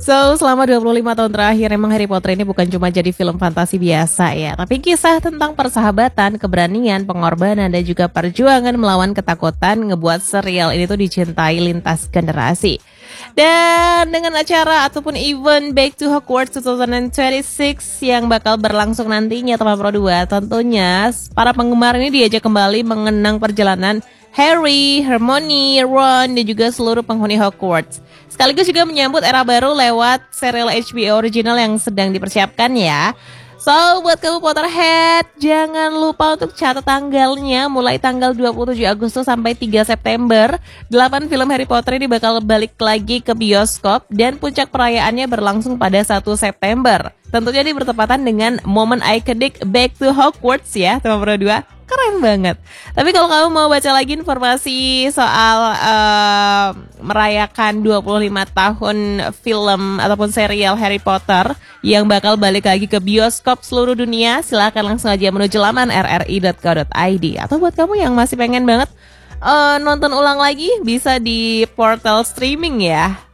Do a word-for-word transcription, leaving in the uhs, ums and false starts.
So, selama dua puluh lima tahun terakhir emang Harry Potter ini bukan cuma jadi film fantasi biasa ya, tapi kisah tentang persahabatan, keberanian, pengorbanan, dan juga perjuangan melawan ketakutan ngebuat serial ini tuh dicintai lintas generasi. Dan dengan acara ataupun event Back to Hogwarts dua ribu dua puluh enam yang bakal berlangsung nantinya teman Pro dua, tentunya para penggemar ini diajak kembali mengenang perjalanan Harry, Hermione, Ron, dan juga seluruh penghuni Hogwarts. Sekaligus juga menyambut era baru lewat serial H B O original yang sedang dipersiapkan ya. So, buat kamu Potterhead, jangan lupa untuk catat tanggalnya. Mulai tanggal dua puluh tujuh Agustus sampai tiga September, delapan film Harry Potter ini bakal balik lagi ke bioskop. Dan puncak perayaannya berlangsung pada satu September. Tentunya ini bertepatan dengan momen ikonik Back to Hogwarts ya, teman Pro dua. Keren banget. Tapi kalau kamu mau baca lagi informasi soal uh, merayakan dua puluh lima tahun film ataupun serial Harry Potter yang bakal balik lagi ke bioskop seluruh dunia, silakan langsung aja menuju laman r r i dot co dot i d. Atau buat kamu yang masih pengen banget uh, nonton ulang lagi, bisa di portal streaming ya.